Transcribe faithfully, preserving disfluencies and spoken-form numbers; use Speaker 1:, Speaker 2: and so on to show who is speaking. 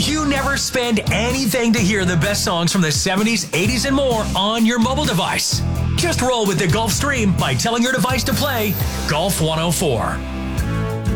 Speaker 1: You never spend anything to hear the best songs from the seventies, eighties, and more on your mobile device. Just roll with the Gulf Stream by telling your device to play Golf one oh four.